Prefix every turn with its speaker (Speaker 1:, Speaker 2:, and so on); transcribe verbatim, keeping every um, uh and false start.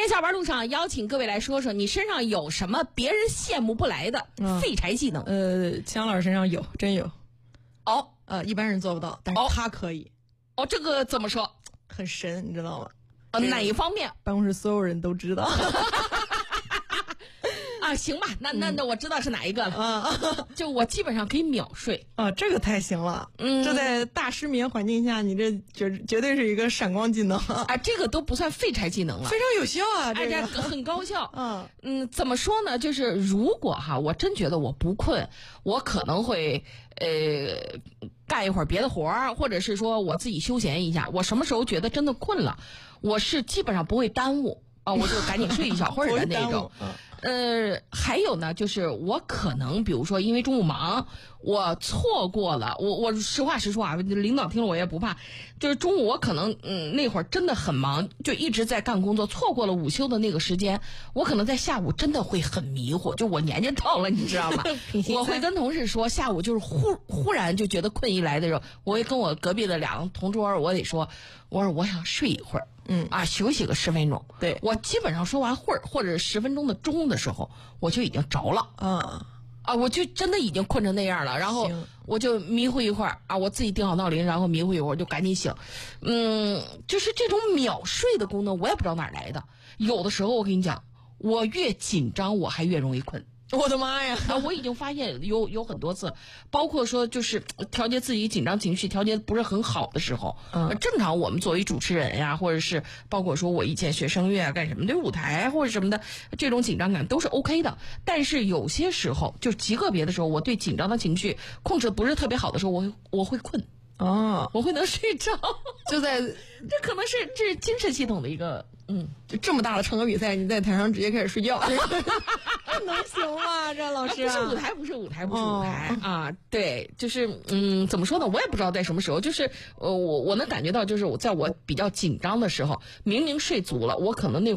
Speaker 1: 天下班路上邀请各位来说说你身上有什么别人羡慕不来的废柴技能。
Speaker 2: 嗯、呃，姜老师身上有，真有。
Speaker 1: 哦，
Speaker 2: 呃，一般人做不到，但是他可以。
Speaker 1: 哦，这个怎么说？
Speaker 2: 很神，你知道吗？
Speaker 1: 呃，哪一方面？
Speaker 2: 办公室所有人都知道。
Speaker 1: 啊，行吧，那那那我知道是哪一个了。
Speaker 2: 啊，
Speaker 1: 就我基本上可以秒睡。
Speaker 2: 啊，这个太行了。
Speaker 1: 嗯，
Speaker 2: 这在大失眠环境下，你这绝绝对是一个闪光技能。
Speaker 1: 啊，这个都不算废柴技能了，
Speaker 2: 非常有效啊！这个、
Speaker 1: 哎、这很高效。
Speaker 2: 嗯
Speaker 1: 嗯，怎么说呢？就是如果哈，我真觉得我不困，我可能会呃干一会儿别的活儿，或者是说我自己休闲一下。我什么时候觉得真的困了，我是基本上不会耽误啊，我就赶紧睡一小会儿的那种。呃，还有呢，就是我可能比如说因为中午忙，我错过了，我我实话实说啊，领导听了我也不怕，就是中午我可能嗯那会儿真的很忙，就一直在干工作，错过了午休的那个时间，我可能在下午真的会很迷糊，就我年纪到了，你知道吗？我会跟同事说，下午就是忽忽然就觉得困意来的时候，我会跟我隔壁的两个同桌，我得说，我说我想睡一会儿。嗯啊，休息个十分钟。
Speaker 2: 对，
Speaker 1: 我基本上说完会儿或者十分钟的钟的时候，我就已经着了。
Speaker 2: 啊
Speaker 1: 啊，我就真的已经困成那样了，然后我就迷糊一会儿啊，我自己定好闹铃，然后迷糊一会儿就赶紧醒。嗯，就是这种秒睡的功能，我也不知道哪儿来的。有的时候我跟你讲，我越紧张，我还越容易困。
Speaker 2: 我的妈呀！
Speaker 1: 啊，我已经发现有有很多次，包括说就是调节自己紧张情绪，调节不是很好的时候，嗯，正常我们作为主持人呀，或者是包括说我以前学声乐啊，干什么对舞台或者什么的，这种紧张感都是 OK 的。但是有些时候，就极个别的时候，我对紧张的情绪控制不是特别好的时候，我我会困。
Speaker 2: 哦，
Speaker 1: 我会能睡着，
Speaker 2: 就在
Speaker 1: 这可能是这是精神系统的一个，嗯，
Speaker 2: 就这么大的唱歌比赛，你在台上直接开始睡觉，能行吗？这老师、
Speaker 1: 啊、不是舞台，不是舞台，不是舞台、哦、啊，对，就是嗯，怎么说呢？我也不知道在什么时候，就是呃，我我能感觉到，就是我在我比较紧张的时候，明明睡足了，我可能那。